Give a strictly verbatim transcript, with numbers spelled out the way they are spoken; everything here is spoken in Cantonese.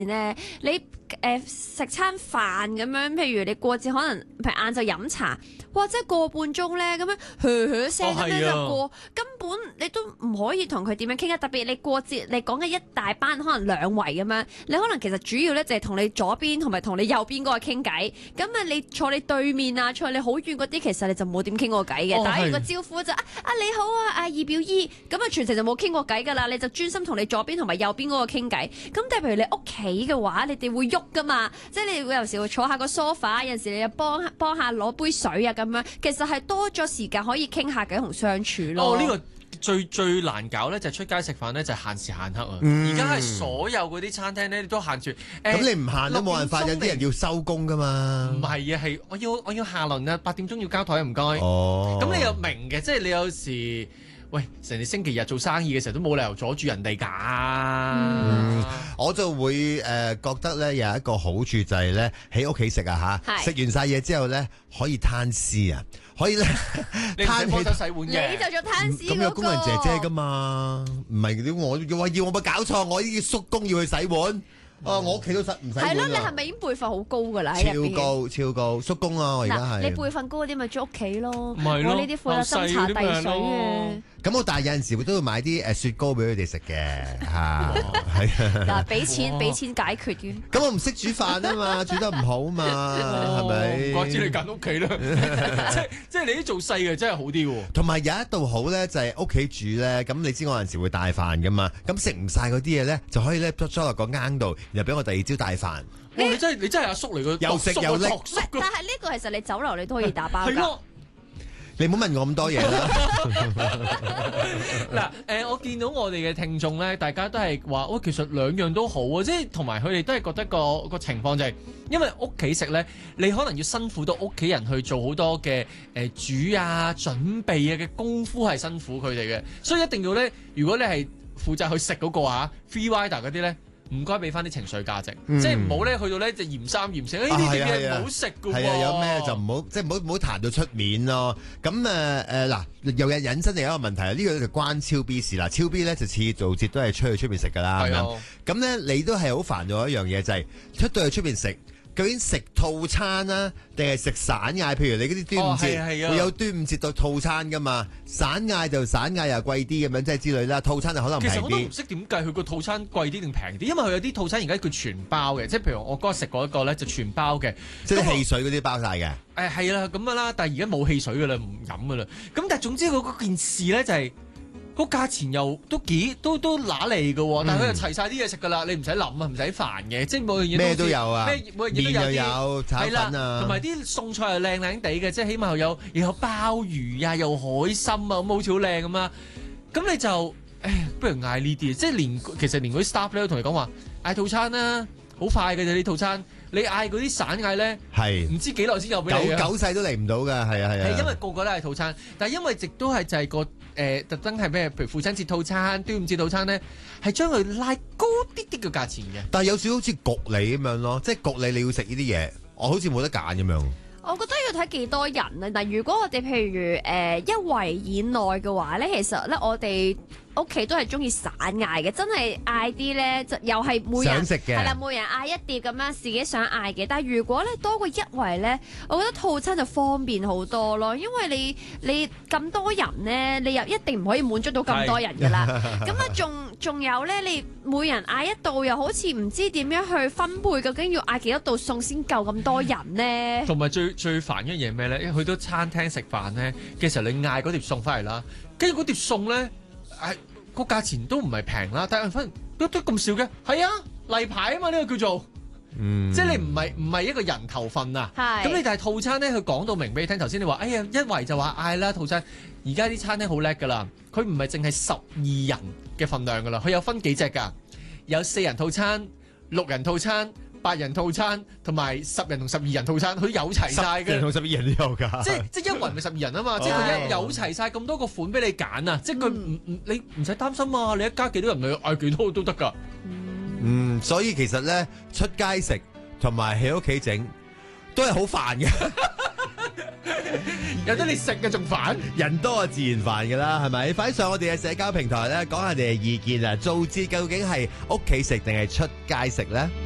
咧，你誒食餐飯咁樣，譬如你過節可能譬如晏晝飲茶，哇！即係個半鐘咧咁樣，噓噓聲咁樣就過， 哦、 根本你都唔可以同佢點樣傾啊！特別你過節，你講嘅一大班可能兩圍咁樣，你可能其實主要咧就係同你左邊同埋同你右邊嗰個傾偈，咁啊你坐你對面啊，坐你好遠嗰啲，其實你就冇點傾過偈嘅， 哦、 打完個招呼就啊啊你好啊啊二表姨，咁啊全程就冇傾過偈噶啦，你就專心同你左邊同埋右邊嗰個傾偈，咁但係譬如你屋企嘅話，你哋會喐噶嘛，即係你會有時會坐下個 sofa，有陣時你又幫幫下攞杯水啊咁樣，其實係多咗時間可以傾下偈同相處咯。 哦，呢、呢個最最難搞咧就係出街食飯咧就係限時限刻啊！而家係所有嗰啲餐廳咧都限住。咁、 欸、你唔限都冇辦法，有啲人要收工噶嘛。 唔係啊，係我要我要下輪啊，八點鐘要交台唔該。 哦， 咁你又明嘅，即係你有時。喂，成日星期日做生意嘅時候都冇理由阻住人哋㗎。 嗯，我就會誒、呃、覺得咧有一個好處就係咧喺屋企食啊嚇，食完晒嘢之後咧可以攤屍啊，可以咧你唔使幫手洗碗嘅， 你就做攤屍嗰個。 咁有工人姐姐㗎嘛，唔係我要話要我冇搞錯，我呢啲叔公要去洗碗。哦，我屋企都洗唔洗碗啊？ 係咯，你係咪已經輩分好高㗎啦？ 超高超高，叔公啊！我而家係你輩分高嗰啲咪住屋企咯， 唔係咯， 我呢啲負責斟茶遞水嘅。 咁我但係有陣時都要買啲誒雪糕俾佢哋食嘅嚇，係嗱，俾錢俾錢解決嘅。 咁我唔識煮飯啊嘛，煮得唔好嘛，係咪？ 怪之你揀屋企啦，即係即係你啲做細嘅真係好啲喎。 同埋有一道好咧，就係屋企煮咧，咁你知我有陣時會帶飯噶嘛，咁食唔晒嗰啲嘢咧，就可以咧裝落個罌度，然後俾我第二朝帶飯。 你真係你真係阿叔嚟嘅， 又食又拎。 但係呢個其實你酒樓你都可以打包㗎。 你唔好問我咁多嘢啦。 嗱，誒，我見到我哋嘅聽眾咧，大家都係話，喂，其實兩樣都好啊，即係同埋佢哋都係覺得個個情況就係，因為屋企食咧，你可能要辛苦到屋企人去做好多嘅誒煮啊、準備啊嘅功夫係辛苦佢哋嘅，所以一定要咧，如果你係負責去食嗰個啊 free rider 嗰啲咧。唔該俾翻啲情緒價值，嗯、即係唔好咧去到咧就嫌三嫌四，呢啲嘢唔好食㗎喎。係啊， 有咩就唔好，即係唔好唔好彈到出面咯。咁誒誒嗱，又有引申另一個問題啊，呢、呢個就關超 B 事啦。超 B 咧就次做節都係出去出面食㗎啦。係啊，咁咧你都係好煩咗一樣嘢，就係、是、出到去出面食。究竟食套餐啊，定係食散嗌？譬如你嗰啲端午節、哦啊、會有端午節到套餐噶嘛？散嗌就散嗌又貴啲咁樣，即係之類啦。套餐就可能平啲。 其實我都唔識點計佢個套餐貴啲定平啲，因為佢有啲套餐而家叫全包嘅，即係譬如我嗰日食過一個咧就全包嘅， 即係汽水嗰啲包晒嘅。 誒係啦，咁樣啦，但係而家冇汽水噶啦，唔飲噶啦。咁但係總之佢嗰件事咧就係、是。個價錢又都幾都都揦嚟嘅喎，但係佢又齊晒啲嘢食㗎啦，你唔使諗啊，唔使煩嘅，即係每樣嘢咩都有啊， 咩每樣嘢都有啲， 有炒粉啊， 同埋啲餸菜又靚靚地嘅，即係起碼有又有鮑魚啊，又海參啊，咁好似好靚咁啦。咁你就誒，不如嗌呢啲，即係連其實連嗰啲 staff 咧都同你講話嗌套餐啦，好快嘅啫呢套餐。你嗌嗰啲散嗌咧，係唔知幾耐先有俾你九九世都嚟唔到㗎，係啊係啊。 係因為個個都係套餐，但係因為直都係就係個誒特登係咩？譬如父親節套餐、端午節套餐咧，係將佢拉高啲啲嘅價錢嘅。 但係有少少好似焗你咁樣咯，即係焗你你要食呢啲嘢，我好似冇得揀咁樣。 我覺得要睇幾多人啊！嗱，如果我哋譬如誒、呃、一圍以內嘅話咧，其實咧我哋屋企都係中意散嗌嘅，真係嗌啲咧就又係每人係啦，每人嗌一碟咁樣自己想嗌嘅。但係如果咧多過一圍咧，我覺得套餐就方便好多咯，因為你你咁多人咧，你又一定唔可以滿足到咁多人㗎啦。咁啊，仲仲有咧，你每人嗌一道，又好似唔知點樣去分配，究竟要嗌幾多道餸先夠咁多人咧？同埋最最煩一樣咩咧？因為去到餐廳食飯咧嘅時候，你嗌嗰碟餸翻嚟啦，跟住嗰碟餸咧。誒個價錢都唔係平啦，但係反而都都咁少嘅，係啊例牌啊嘛，呢、呢個叫做，嗯、即係你唔係唔係一個人頭份啊，咁你但係套餐咧，佢講到明俾你聽。頭先你話，哎呀一圍就話嗌啦套餐，而家啲餐廳好叻㗎啦，佢唔係淨係十二人嘅份量㗎啦，佢有分幾隻㗎，有四人套餐、六人套餐、八人套餐同埋十人同十二人套餐，佢有齊晒嘅。十人同十二人都有㗎。即係即係一圍咪十二人啊嘛，即係佢有齊晒咁多個款俾你揀啊！即係佢唔唔你唔使擔心啊！你一家幾多人咪嗌幾多都得㗎。 嗯，所以其實咧出街食同埋喺屋企整都係好煩嘅。 有得你食嘅仲煩， 人多啊自然煩㗎啦，係咪？快上我哋嘅社交平台咧，講下你嘅意見啊！做節究竟係屋企食定係出街食咧？